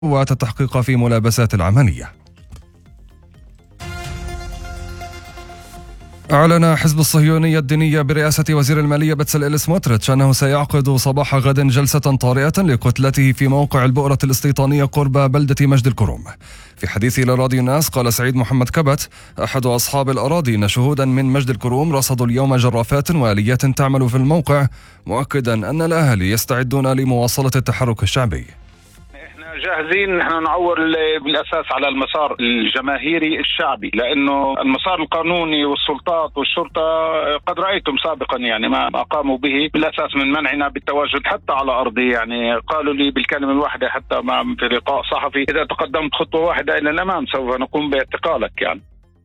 والتحقيق في ملابسات العملية. أعلن حزب الصهيونية الدينية برئاسة وزير المالية بتسلئيل سموتريتش أنه سيعقد صباح غد جلسة طارئة لكتلته في موقع البؤرة الاستيطانية قرب بلدة مجد الكروم. في حديثه لراديو الناس قال سعيد محمد كبت أحد أصحاب الأراضي إن شهودا من مجد الكروم رصدوا اليوم جرافات وآليات تعمل في الموقع، مؤكدا أن الأهالي يستعدون لمواصلة التحرك الشعبي. جاهزين نحن نعور بالأساس على المسار الجماهيري الشعبي، لأنه المسار القانوني والسلطات والشرطة قد رأيتم سابقا يعني ما قاموا به بالأساس من منعنا بالتواجد حتى على أرضي. يعني قالوا لي بالكلمة الواحدة حتى في لقاء صحفي: إذا تقدمت خطوة واحدة إلى الأمام سوف نقوم باعتقالك. يعني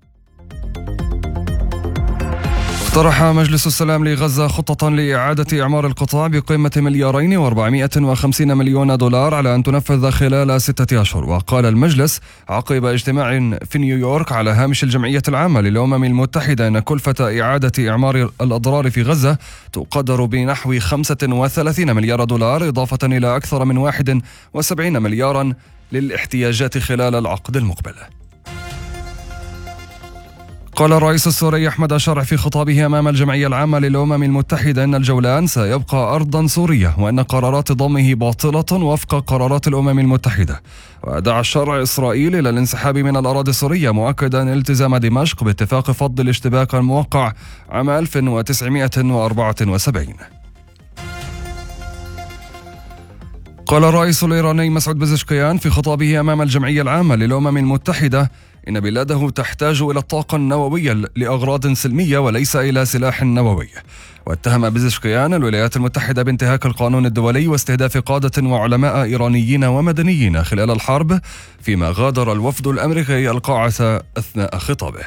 طرح مجلس السلام لغزة خطة لإعادة إعمار القطاع بقيمة $2,450 مليون على أن تنفذ خلال 6 أشهر. وقال المجلس عقب اجتماع في نيويورك على هامش الجمعية العامة للأمم المتحدة أن كلفة إعادة إعمار الأضرار في غزة تقدر بنحو $35 مليار، إضافة إلى أكثر من 71 مليارا للاحتياجات خلال العقد المقبل. قال الرئيس السوري أحمد شرع في خطابه أمام الجمعية العامة للأمم المتحدة أن الجولان سيبقى أرضا سورية، وأن قرارات ضمه باطلة وفق قرارات الأمم المتحدة. ودعا الشرع إسرائيل إلى الانسحاب من الأراضي السورية، مؤكدا التزام دمشق باتفاق فض الاشتباك الموقع عام 1974. قال الرئيس الإيراني مسعود بزشكيان في خطابه أمام الجمعية العامة للأمم المتحدة إن بلاده تحتاج إلى الطاقة النووية لأغراض سلمية وليس إلى سلاح نووي. واتهم بزشكيان الولايات المتحدة بانتهاك القانون الدولي واستهداف قادة وعلماء إيرانيين ومدنيين خلال الحرب، فيما غادر الوفد الأمريكي القاعة أثناء خطابه.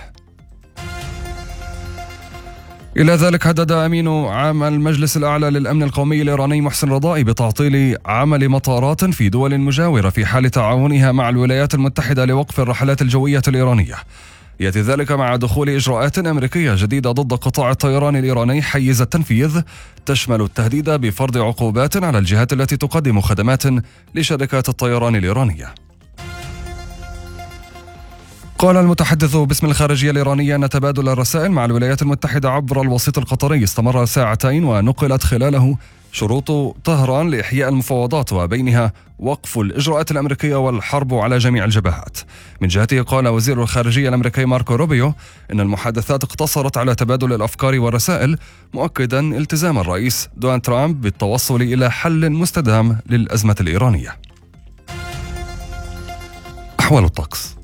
إلى ذلك هدد أمين عام المجلس الأعلى للأمن القومي الإيراني محسن رضائي بتعطيل عمل مطارات في دول مجاورة في حال تعاونها مع الولايات المتحدة لوقف الرحلات الجوية الإيرانية. يأتي ذلك مع دخول إجراءات أمريكية جديدة ضد قطاع الطيران الإيراني حيز التنفيذ، تشمل التهديد بفرض عقوبات على الجهات التي تقدم خدمات لشركات الطيران الإيرانية. قال المتحدث باسم الخارجية الإيرانية أن تبادل الرسائل مع الولايات المتحدة عبر الوسيط القطري استمر 2 ساعات، ونقلت خلاله شروط طهران لإحياء المفاوضات، وبينها وقف الإجراءات الأمريكية والحرب على جميع الجبهات. من جهته قال وزير الخارجية الأمريكي ماركو روبيو أن المحادثات اقتصرت على تبادل الأفكار والرسائل، مؤكدا التزام الرئيس دونالد ترامب بالتوصل إلى حل مستدام للأزمة الإيرانية. أحوال الطقس.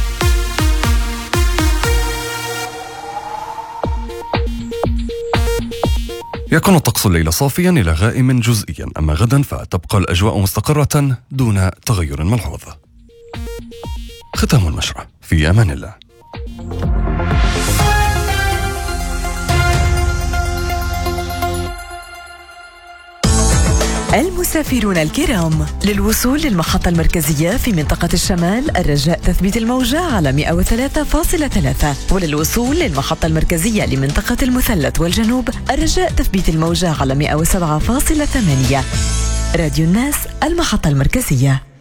يكون الطقس الليلة صافيا إلى غائم جزئيا، أما غدا فتبقى الأجواء مستقرة دون تغير ملحوظ. ختام النشرة، في أمان الله. المسافرون الكرام، للوصول للمحطة المركزية في منطقة الشمال الرجاء تثبيت الموجة على 103.3، وللوصول للمحطة المركزية لمنطقة المثلث والجنوب الرجاء تثبيت الموجة على 107.8. راديو الناس، المحطة المركزية.